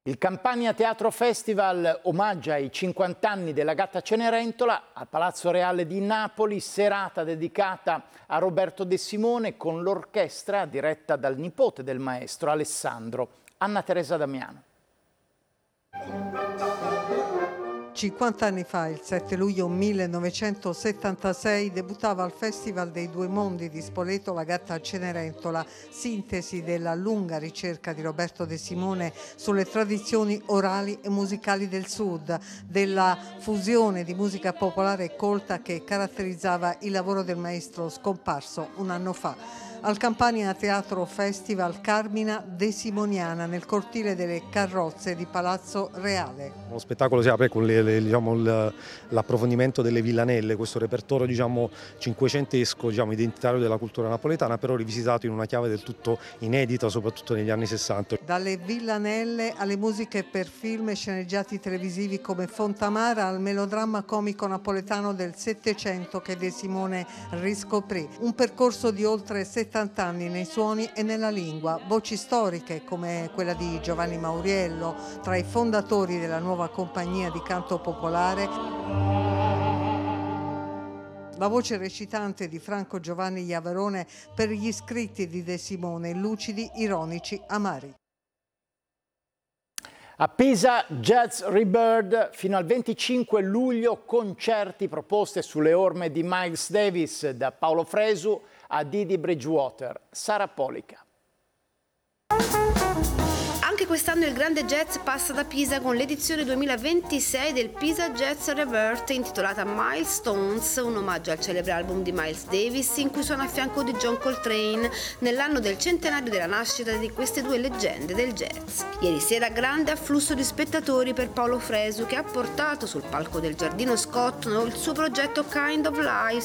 Il Campania Teatro Festival omaggia i 50 anni della Gatta Cenerentola al Palazzo Reale di Napoli, serata dedicata a Roberto De Simone con l'orchestra diretta dal nipote del maestro Alessandro, Anna Teresa Damiano. 50 anni fa, il 7 luglio 1976, debuttava al Festival dei Due Mondi di Spoleto la Gatta Cenerentola, sintesi della lunga ricerca di Roberto De Simone sulle tradizioni orali e musicali del Sud, della fusione di musica popolare e colta che caratterizzava il lavoro del maestro scomparso un anno fa. Al Campania Teatro Festival Carmina Desimoniana nel cortile delle carrozze di Palazzo Reale. Lo spettacolo si apre con l'approfondimento delle villanelle, questo repertorio cinquecentesco, identitario della cultura napoletana, però rivisitato in una chiave del tutto inedita, soprattutto negli anni 60. Dalle villanelle alle musiche per film e sceneggiati televisivi come Fontamara, al melodramma comico napoletano del Settecento che De Simone riscoprì. Un percorso di oltre 70 anni nei suoni e nella lingua, voci storiche come quella di Giovanni Mauriello, tra i fondatori della nuova compagnia di canto popolare, la voce recitante di Franco Giovanni Iavarone per gli scritti di De Simone, lucidi, ironici, amari. A Pisa Jazz Rebirth fino al 25 luglio, concerti proposte sulle orme di Miles Davis, da Paolo Fresu a Didi Bridgewater. Sara Polica. Anche quest'anno il grande jazz passa da Pisa con l'edizione 2026 del Pisa Jazz Rebirth intitolata Milestones, un omaggio al celebre album di Miles Davis in cui suona a fianco di John Coltrane nell'anno del centenario della nascita di queste due leggende del jazz. Ieri sera grande afflusso di spettatori per Paolo Fresu che ha portato sul palco del Giardino Scott il suo progetto Kind of Life,